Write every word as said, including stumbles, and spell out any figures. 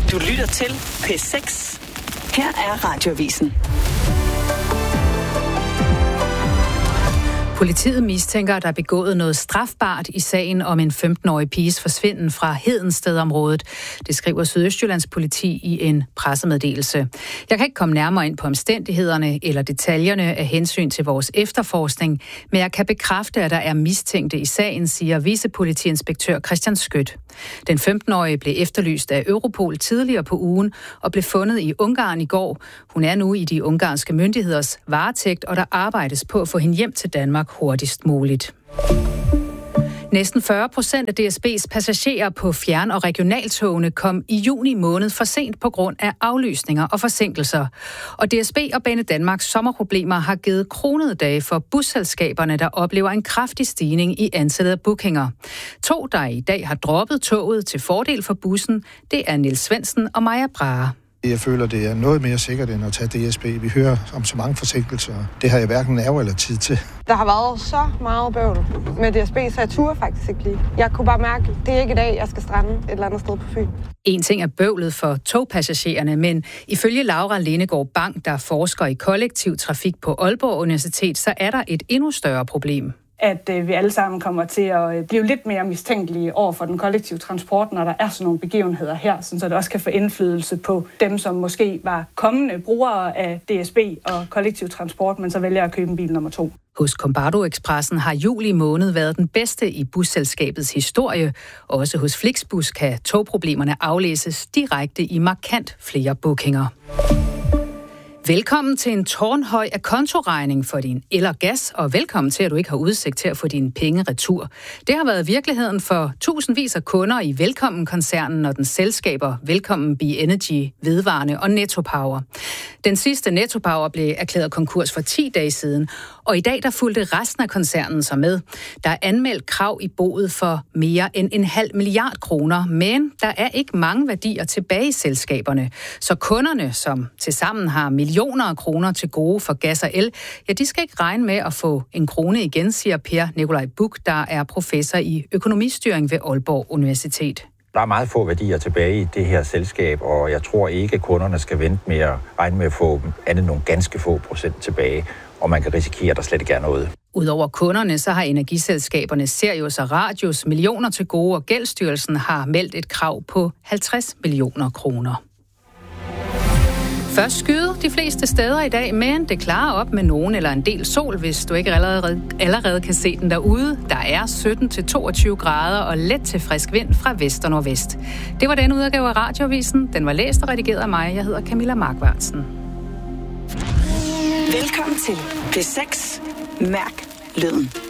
Du lytter til P seks. Her er Radioavisen. Politiet mistænker, at der er begået noget strafbart i sagen om en femten-årig piges forsvinden fra Hedenstedområdet. Det skriver Sydøstjyllands politi i en pressemeddelelse. Jeg kan ikke komme nærmere ind på omstændighederne eller detaljerne af hensyn til vores efterforskning, men jeg kan bekræfte, at der er mistænkte i sagen, siger vicepolitiinspektør Christian Skødt. Den femten-årige blev efterlyst af Europol tidligere på ugen og blev fundet i Ungarn i går. Hun er nu i de ungarske myndigheders varetægt, og der arbejdes på at få hende hjem til Danmark hurtigst muligt. Næsten fyrre procent af D S B's passagerer på fjern- og regionaltogene kom i juni måned for sent på grund af aflysninger og forsinkelser. Og D S B og Banedanmarks sommerproblemer har givet kronede dage for busselskaberne, der oplever en kraftig stigning i antallet af bookinger. To, der i dag har droppet toget til fordel for bussen, det er Niels Svendsen og Maja Brahe. Jeg føler, det er noget mere sikkert end at tage D S B. Vi hører om så mange forsinkelser. Det har jeg hverken nerve eller tid til. Der har været så meget bøvl med D S B, så jeg turde faktisk ikke lige. Jeg kunne bare mærke, at det er ikke i dag, jeg skal strande et eller andet sted på Fyn. En ting er bøvlet for togpassagererne, men ifølge Laura Lindegaard Bang, der forsker i kollektiv trafik på Aalborg Universitet, så er der et endnu større problem. At øh, vi alle sammen kommer til at øh, blive lidt mere mistænkelige over for den kollektive transport, når der er sådan nogle begivenheder her, så det også kan få indflydelse på dem, som måske var kommende brugere af D S B og kollektiv transport, men så vælger at købe en bil nummer to. Hos Combardo Expressen har juli måned været den bedste i busselskabets historie. Også hos Flixbus kan togproblemerne aflæses direkte i markant flere bookinger. Velkommen til en tårnhøj akontoregning for din el og gas, og velkommen til, at du ikke har udsigt til at få dine penge retur. Det har været virkeligheden for tusindvis af kunder i Velkommen-koncernen og den selskaber Velkommen Be Energy, Vedvarende og Netto Power. Den sidste Netto Power blev erklæret konkurs for ti dage siden, og i dag der fulgte resten af koncernen sig med. Der er anmeldt krav i boet for mere end en halv milliard kroner, men der er ikke mange værdier tilbage i selskaberne. Så kunderne, som tilsammen har millioner af kroner til gode for gas og el, ja, de skal ikke regne med at få en krone igen, siger Per Nikolaj Buch, der er professor i økonomistyring ved Aalborg Universitet. Der er meget få værdier tilbage i det her selskab, og jeg tror ikke, at kunderne skal vente med at regne med at få andet nogle ganske få procent tilbage, og man kan risikere, at der slet ikke er noget. Udover kunderne, så har energiselskaberne Sirius og Radius millioner til gode, og Gældsstyrelsen har meldt et krav på halvtreds millioner kroner. Først skyde de fleste steder i dag, men det klarer op med nogen eller en del sol, hvis du ikke allerede, allerede kan se den derude. Der er sytten til toogtyve grader og let til frisk vind fra vest og nordvest. Det var den udgave af Radioavisen. Den var læst og redigeret af mig. Jeg hedder Camilla Markvartsen. Velkommen til P seks. Mærk lyden.